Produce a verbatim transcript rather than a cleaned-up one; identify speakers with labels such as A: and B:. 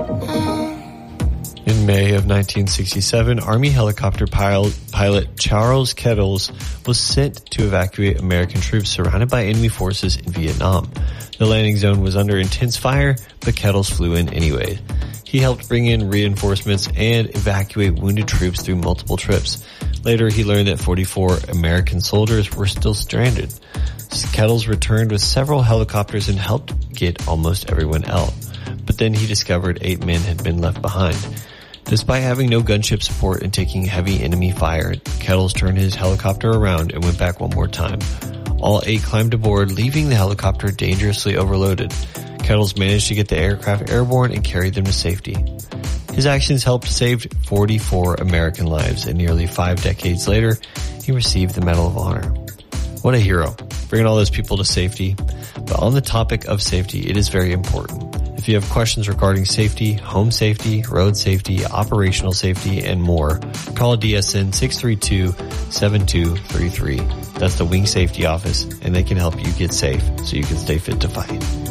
A: In May of nineteen sixty-seven, Army helicopter pilot, pilot Charles Kettles was sent to evacuate American troops surrounded by enemy forces in Vietnam. The landing zone was under intense fire, but Kettles flew in anyway. He helped bring in reinforcements and evacuate wounded troops through multiple trips. Later, he learned that forty-four American soldiers were still stranded. Kettles returned with several helicopters and helped get almost everyone out. But then he discovered eight men had been left behind. Despite having no gunship support and taking heavy enemy fire, Kettles turned his helicopter around and went back one more time. All eight climbed aboard, leaving the helicopter dangerously overloaded. Kettles managed to get the aircraft airborne and carried them to safety. His actions helped save forty-four American lives, and nearly five decades later, he received the Medal of Honor. What a hero, bringing all those people to safety. But on the topic of safety, it is very important. If you have questions regarding safety, home safety, road safety, operational safety, and more, call D S N six three two, seven two three three. That's the Wing Safety Office, and they can help you get safe so you can stay fit to fight.